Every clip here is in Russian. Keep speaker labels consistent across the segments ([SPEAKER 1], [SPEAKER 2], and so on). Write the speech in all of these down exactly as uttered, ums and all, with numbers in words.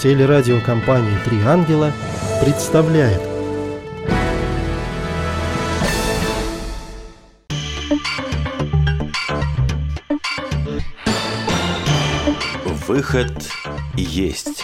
[SPEAKER 1] Телерадиокомпания «Три ангела» представляет.
[SPEAKER 2] Выход есть.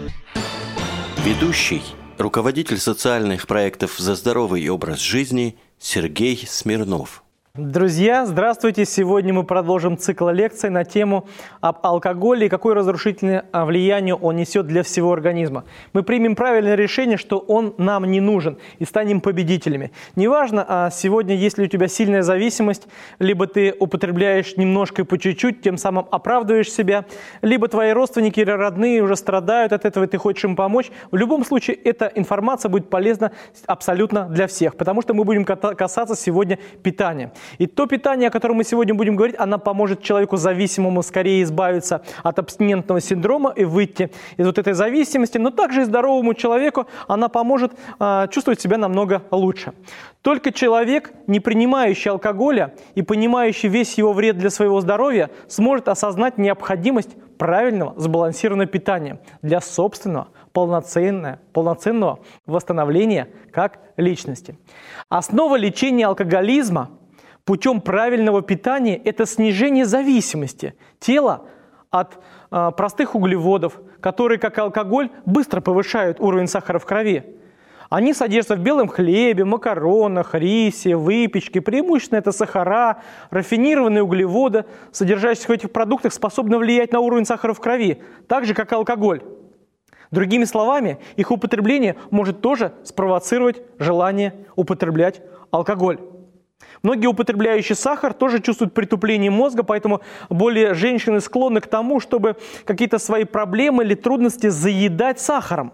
[SPEAKER 2] Ведущий, руководитель социальных проектов «За здоровый образ жизни» Сергей Смирнов.
[SPEAKER 3] Друзья, здравствуйте! Сегодня мы продолжим цикл лекций на тему об алкоголе и какое разрушительное влияние он несет для всего организма. Мы примем правильное решение, что он нам не нужен, и станем победителями. Неважно, а сегодня, есть ли у тебя сильная зависимость, либо ты употребляешь немножко и по чуть-чуть, тем самым оправдываешь себя, либо твои родственники или родные уже страдают от этого, и ты хочешь им помочь. В любом случае, эта информация будет полезна абсолютно для всех, потому что мы будем касаться сегодня питания. И то питание, о котором мы сегодня будем говорить, оно поможет человеку зависимому скорее избавиться от абстинентного синдрома и выйти из вот этой зависимости, но также и здоровому человеку она поможет э, чувствовать себя намного лучше. Только человек, не принимающий алкоголя и понимающий весь его вред для своего здоровья, сможет осознать необходимость правильного сбалансированного питания для собственного полноценного, полноценного восстановления как личности. Основа лечения алкоголизма путем правильного питания – это снижение зависимости тела от э, простых углеводов, которые, как алкоголь, быстро повышают уровень сахара в крови. Они содержатся в белом хлебе, макаронах, рисе, выпечке. Преимущественно это сахара, рафинированные углеводы, содержащиеся в этих продуктах, способны влиять на уровень сахара в крови, так же, как и алкоголь. Другими словами, их употребление может тоже спровоцировать желание употреблять алкоголь. Многие употребляющие сахар тоже чувствуют притупление мозга, поэтому более женщины склонны к тому, чтобы какие-то свои проблемы или трудности заедать сахаром.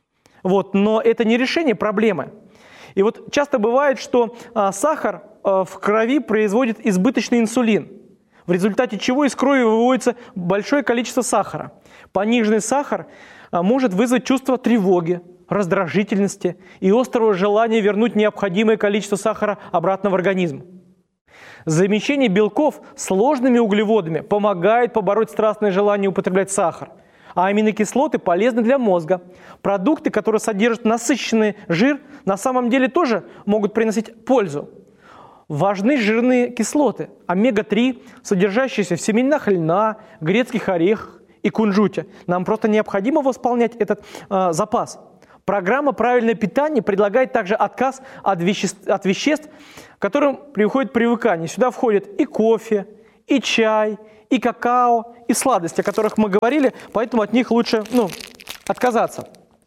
[SPEAKER 3] Вот, но это не решение проблемы. И вот часто бывает, что а, сахар а, в крови производит избыточный инсулин, в результате чего из крови выводится большое количество сахара. Пониженный сахар а, может вызвать чувство тревоги, раздражительности и острого желания вернуть необходимое количество сахара обратно в организм. Замещение белков сложными углеводами помогает побороть страстное желание употреблять сахар. А аминокислоты полезны для мозга. Продукты, которые содержат насыщенный жир, на самом деле тоже могут приносить пользу. Важны жирные кислоты, омега три, содержащиеся в семенах льна, грецких орехах и кунжуте. Нам просто необходимо восполнять этот э, запас. Программа «Правильное питание» предлагает также отказ от веществ, от веществ, к которым приходит привыкание. Сюда входят и кофе, и чай, и какао, и сладости, о которых мы говорили, поэтому от них лучше ну, отказаться.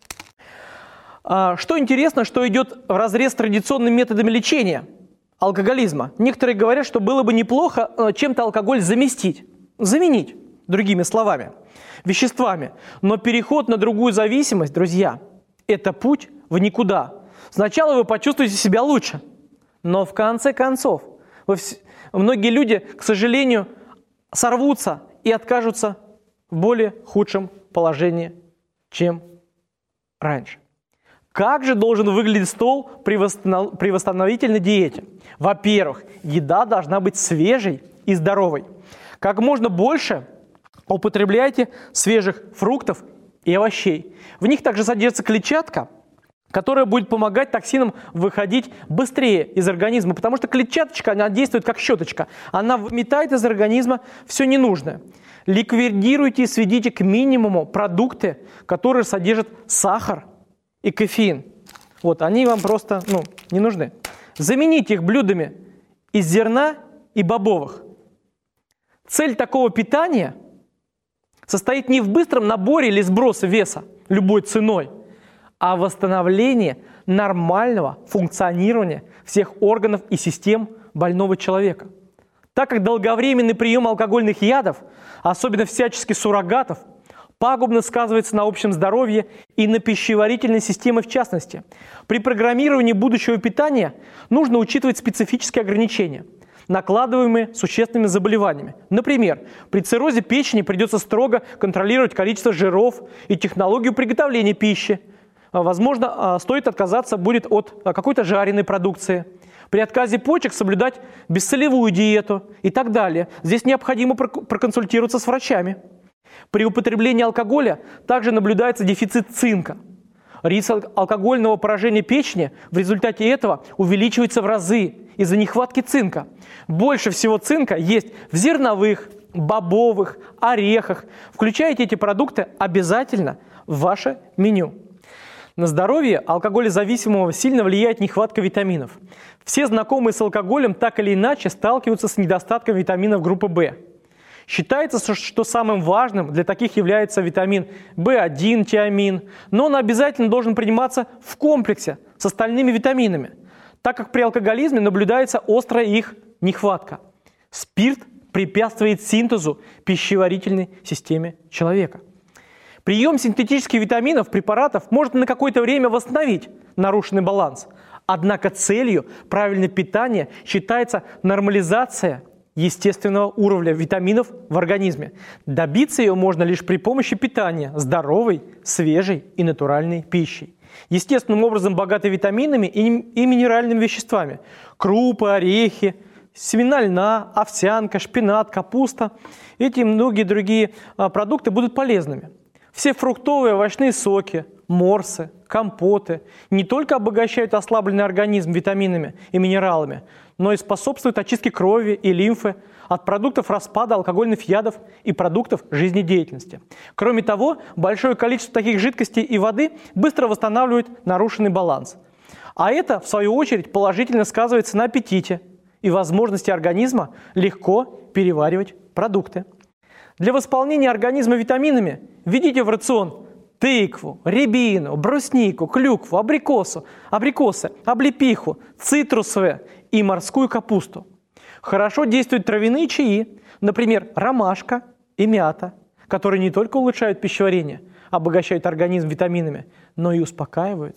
[SPEAKER 3] А, что интересно, что идет вразрез с традиционными методами лечения алкоголизма. Некоторые говорят, что было бы неплохо чем-то алкоголь заместить, заменить, другими словами, веществами. Но переход на другую зависимость, друзья, это путь в никуда. Сначала вы почувствуете себя лучше, но в конце концов вы вс... многие люди, к сожалению, сорвутся и откажутся в более худшем положении, чем раньше. Как же должен выглядеть стол при, восстанов... при восстановительной диете? Во-первых, еда должна быть свежей и здоровой. Как можно больше употребляйте свежих фруктов и овощей. В них также содержится клетчатка, которая будет помогать токсинам выходить быстрее из организма, потому что клетчаточка, она действует как щеточка. Она выметает из организма все ненужное. Ликвидируйте и сведите к минимуму продукты, которые содержат сахар и кофеин. Вот, они вам просто ну, не нужны. Замените их блюдами из зерна и бобовых. Цель такого питания состоит не в быстром наборе или сбросе веса любой ценой, а в восстановлении нормального функционирования всех органов и систем больного человека. Так как долговременный прием алкогольных ядов, особенно всяческих суррогатов, пагубно сказывается на общем здоровье и на пищеварительной системе в частности. При программировании будущего питания нужно учитывать специфические ограничения, накладываемые существенными заболеваниями. Например, при циррозе печени придется строго контролировать количество жиров и технологию приготовления пищи. Возможно, стоит отказаться будет от какой-то жареной продукции. При отказе почек соблюдать бессолевую диету и так далее. Здесь необходимо проконсультироваться с врачами. При употреблении алкоголя также наблюдается дефицит цинка. Риск алкогольного поражения печени в результате этого увеличивается в разы из-за нехватки цинка. Больше всего цинка есть в зерновых, бобовых, орехах. Включайте эти продукты обязательно в ваше меню. На здоровье алкоголезависимого сильно влияет нехватка витаминов. Все знакомые с алкоголем так или иначе сталкиваются с недостатком витаминов группы В. Считается, что самым важным для таких является витамин В один, тиамин, но он обязательно должен приниматься в комплексе с остальными витаминами, так как при алкоголизме наблюдается острая их нехватка. Спирт препятствует синтезу пищеварительной системы человека. Прием синтетических витаминов, препаратов может на какое-то время восстановить нарушенный баланс. Однако целью правильного питания считается нормализация естественного уровня витаминов в организме. Добиться ее можно лишь при помощи питания здоровой, свежей и натуральной пищей. Естественным образом богатой витаминами и, и минеральными веществами. Крупы, орехи, семена льна, овсянка, шпинат, капуста. Эти и многие другие а, продукты будут полезными. Все фруктовые, овощные соки, морсы, компоты не только обогащают ослабленный организм витаминами и минералами, но и способствуют очистке крови и лимфы от продуктов распада алкогольных ядов и продуктов жизнедеятельности. Кроме того, большое количество таких жидкостей и воды быстро восстанавливает нарушенный баланс. А это, в свою очередь, положительно сказывается на аппетите и возможности организма легко переваривать продукты. Для восполнения организма витаминами введите в рацион тыкву, рябину, бруснику, клюкву, абрикосу, абрикосы, облепиху, цитрусовые и морскую капусту. Хорошо действуют травяные чаи, например, ромашка и мята, которые не только улучшают пищеварение, обогащают организм витаминами, но и успокаивают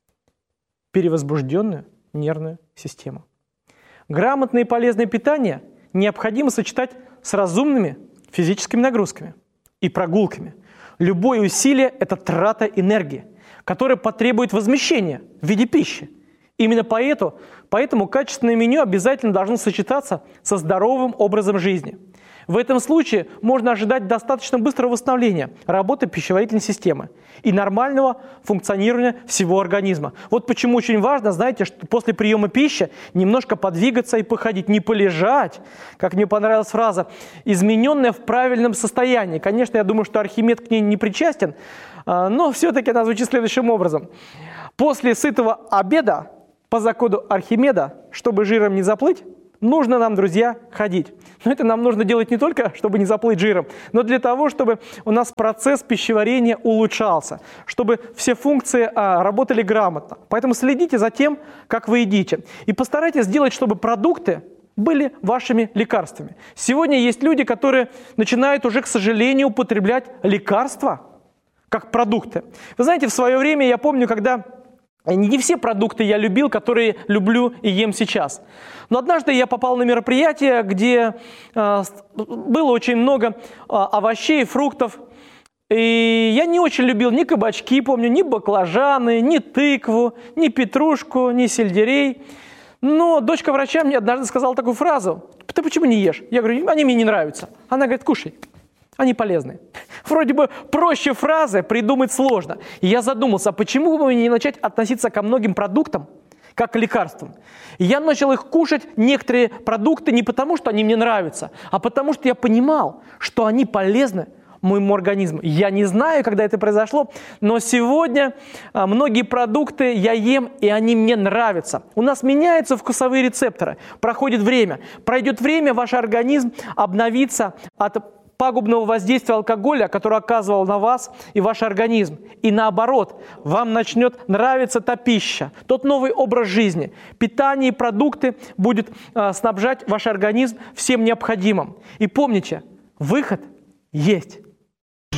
[SPEAKER 3] перевозбужденную нервную систему. Грамотное и полезное питание необходимо сочетать с разумными физическими нагрузками и прогулками. Любое усилие – это трата энергии, которая потребует возмещения в виде пищи. Именно поэтому, поэтому качественное меню обязательно должно сочетаться со здоровым образом жизни. В этом случае можно ожидать достаточно быстрого восстановления работы пищеварительной системы и нормального функционирования всего организма. Вот почему очень важно, знаете, что после приема пищи немножко подвигаться и походить, не полежать, как мне понравилась фраза, измененная в правильном состоянии. Конечно, я думаю, что Архимед к ней не причастен, но все-таки она звучит следующим образом. После сытого обеда, по закону Архимеда, чтобы жиром не заплыть, нужно нам, друзья, ходить. Но это нам нужно делать не только, чтобы не заплыть жиром, но для того, чтобы у нас процесс пищеварения улучшался, чтобы все функции а, работали грамотно. Поэтому следите за тем, как вы едите. И постарайтесь сделать, чтобы продукты были вашими лекарствами. Сегодня есть люди, которые начинают уже, к сожалению, употреблять лекарства как продукты. Вы знаете, в свое время, я помню, когда... Не все продукты я любил, которые люблю и ем сейчас. Но однажды я попал на мероприятие, где э, было очень много э, овощей, фруктов. И я не очень любил ни кабачки, помню, ни баклажаны, ни тыкву, ни петрушку, ни сельдерей. Но дочка врача мне однажды сказала такую фразу: «Ты почему не ешь?» Я говорю: «Они мне не нравятся». Она говорит: «Кушай, они полезны». Вроде бы проще фразы придумать сложно. И я задумался, а почему бы не начать относиться ко многим продуктам как к лекарствам? И я начал их кушать, некоторые продукты, не потому, что они мне нравятся, а потому, что я понимал, что они полезны моему организму. Я не знаю, когда это произошло, но сегодня а, многие продукты я ем, и они мне нравятся. У нас меняются вкусовые рецепторы, проходит время. Пройдет время, ваш организм обновится от пагубного воздействия алкоголя, который оказывал на вас и ваш организм. И наоборот, вам начнет нравиться та пища, тот новый образ жизни. Питание и продукты будет э, снабжать ваш организм всем необходимым. И помните, выход есть.